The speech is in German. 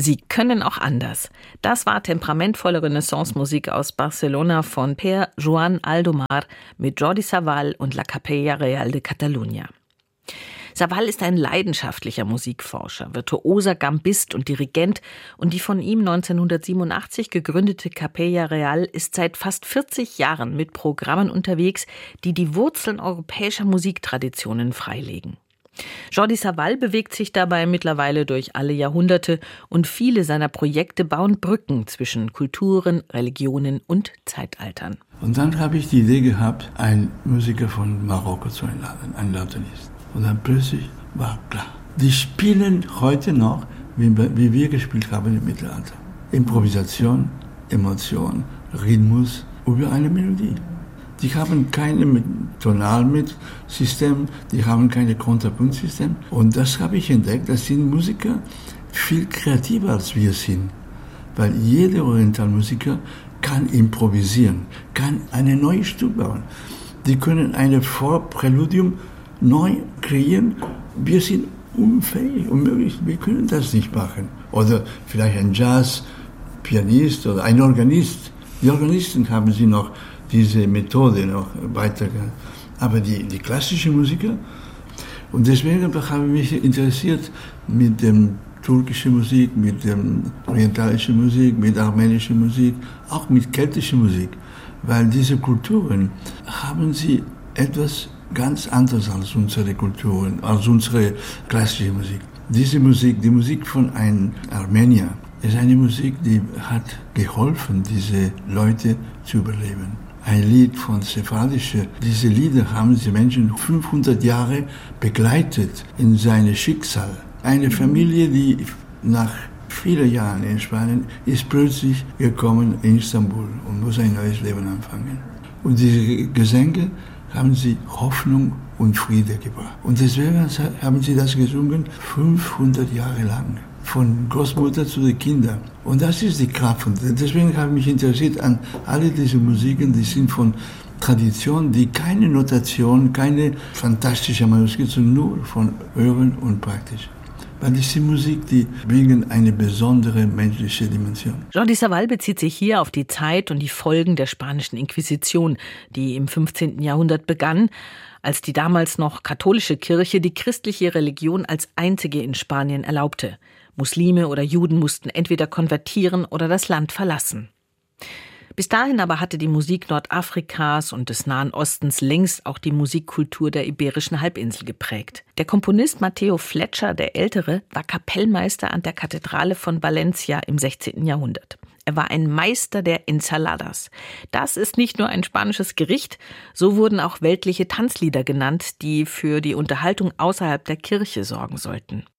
Sie können auch anders. Das war temperamentvolle Renaissance-Musik aus Barcelona von Per Joan Aldomar mit Jordi Savall und La Capella Real de Catalunya. Savall ist ein leidenschaftlicher Musikforscher, virtuoser Gambist und Dirigent und die von ihm 1987 gegründete Capella Real ist seit fast 40 Jahren mit Programmen unterwegs, die die Wurzeln europäischer Musiktraditionen freilegen. Jordi Savall bewegt sich dabei mittlerweile durch alle Jahrhunderte und viele seiner Projekte bauen Brücken zwischen Kulturen, Religionen und Zeitaltern. Und dann habe ich die Idee gehabt, einen Musiker von Marokko zu einladen, einen Lautenist. Und dann plötzlich war klar, die spielen heute noch, wie wir gespielt haben im Mittelalter. Improvisation, Emotion, Rhythmus über eine Melodie. Die haben keine Tonalsystem, die haben keine Kontrapunktsystem. Und das habe ich entdeckt, das sind Musiker viel kreativer als wir sind. Weil jeder Orientalmusiker kann improvisieren, kann eine neue Stück bauen. Die können eine Vorpräludium neu kreieren. Wir sind unmöglich, wir können das nicht machen. Oder vielleicht ein Jazz-Pianist oder ein Organist. Die Organisten haben sie noch diese Methode noch weitergegangen. Aber die klassischen Musiker, und deswegen habe ich mich interessiert mit dem türkischen Musik, mit der orientalischen Musik, mit armenischer Musik, auch mit keltischer Musik, weil diese Kulturen haben sie etwas ganz anderes als unsere Kulturen, als unsere klassische Musik. Diese Musik, die Musik von einem Armenier, ist eine Musik, die hat geholfen, diese Leute zu überleben. Ein Lied von Sephardische. Diese Lieder haben die Menschen 500 Jahre begleitet in seinem Schicksal. Eine Familie, die nach vielen Jahren in Spanien ist plötzlich gekommen in Istanbul und muss ein neues Leben anfangen. Und diese Gesänge haben sie Hoffnung und Friede gebracht. Und deswegen haben sie das gesungen 500 Jahre lang. Von Großmutter zu den Kindern. Und das ist die Kraft. Und deswegen habe ich mich interessiert an alle diese Musiken, die sind von Tradition, die keine Notation, keine fantastische Manuskripte, sondern nur von Hören und praktisch. Weil das ist die Musik, die bringen eine besondere menschliche Dimension. Jordi Savall bezieht sich hier auf die Zeit und die Folgen der spanischen Inquisition, die im 15. Jahrhundert begann, als die damals noch katholische Kirche die christliche Religion als einzige in Spanien erlaubte. Muslime oder Juden mussten entweder konvertieren oder das Land verlassen. Bis dahin aber hatte die Musik Nordafrikas und des Nahen Ostens längst auch die Musikkultur der Iberischen Halbinsel geprägt. Der Komponist Mateo Fletcher, der Ältere, war Kapellmeister an der Kathedrale von Valencia im 16. Jahrhundert. Er war ein Meister der Ensaladas. Das ist nicht nur ein spanisches Gericht, so wurden auch weltliche Tanzlieder genannt, die für die Unterhaltung außerhalb der Kirche sorgen sollten.